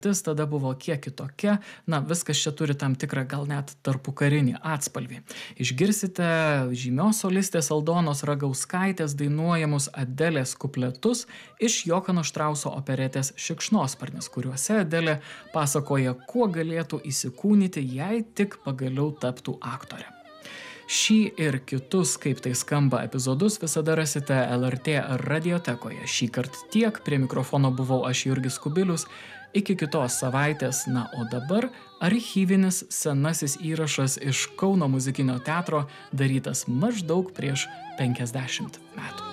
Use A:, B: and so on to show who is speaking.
A: tada buvo kiek kitokia, viskas čia turi tam tikrą gal net tarpukarinį atspalvį. Išgirsite žymios solistės Aldonos Ragauskaitės dainuojamus Adelės kupletus iš Johano Štrauso operetės Šikšnosparnis, kuriuose Adelė pasakoja, kuo galėtų įsikūnyti, jei tik pagaliau taptų aktorė. Šį ir kitus, kaip tai skamba, epizodus visada rasite LRT radiotekoje. Šįkart tiek, prie mikrofono buvau aš Jurgis Kubilius. Iki kitos savaitės, o dabar archyvinis senasis įrašas iš Kauno muzikinio teatro, darytas maždaug prieš 50 metų.